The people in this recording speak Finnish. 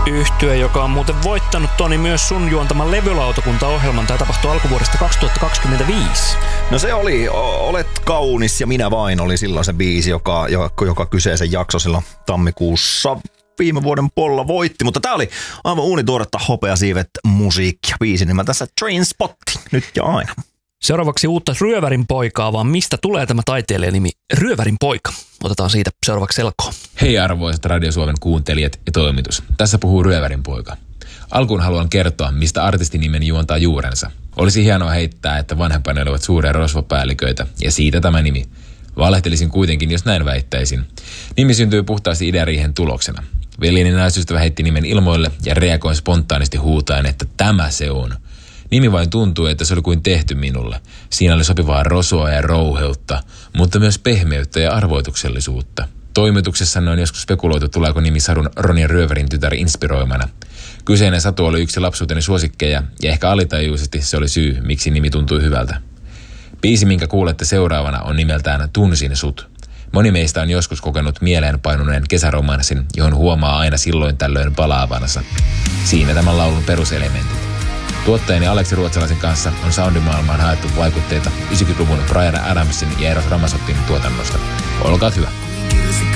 Yhtye, joka on muuten voittanut, Toni, myös sun juontaman levylautakuntaohjelman. Tämä tapahtui alkuvuodesta 2025. No se oli Olet kaunis ja minä vain oli silloin se biisi, joka kyseisen jakso silloin tammikuussa viime vuoden Polla voitti. Mutta tää oli aivan uunituoretta hopeasiivet musiikkia. Biisi nimeltä Trainspotting, nyt ja aina. Seuraavaksi uutta Ryövärin poikaa, vaan mistä tulee tämä taiteilijan nimi Ryövärin poika? Otetaan siitä seuraavaksi selkoa. Hei arvoisat Radio Suomen kuuntelijat ja toimitus. Tässä puhuu Ryövärin poika. Alkuun haluan kertoa, mistä artistinimen juontaa juurensa. Olisi hienoa heittää, että vanhempani olivat suuria rosvopäälliköitä, ja siitä tämä nimi. Valehtelisin kuitenkin, jos näin väittäisin. Nimi syntyy puhtaasti ideariihen tuloksena. Veljeni naisystävä heitti nimen ilmoille ja reagoin spontaanisti huutaen, että tämä se on. Nimi vain tuntui, että se oli kuin tehty minulle. Siinä oli sopivaa rosoa ja rouheutta, mutta myös pehmeyttä ja arvoituksellisuutta. Toimituksessanne on joskus spekuloitu, tuleeko nimi sadun Ronja Ryövärin tytär inspiroimana. Kyseinen satu oli yksi lapsuuteni suosikkeja, ja ehkä alitajuisesti se oli syy, miksi nimi tuntui hyvältä. Biisi, minkä kuulette seuraavana, on nimeltään Tunsin sut. Moni meistä on joskus kokenut mieleenpainuneen kesäromanssin, johon huomaa aina silloin tällöin palaavansa. Siinä tämän laulun peruselementit. Tuottajani Aleksi Ruotsalaisen kanssa on soundimaailmaan haettu vaikutteita 90-luvun Bryan Adamsin ja Eros Ramazzotin tuotannosta. Olkaa hyvä.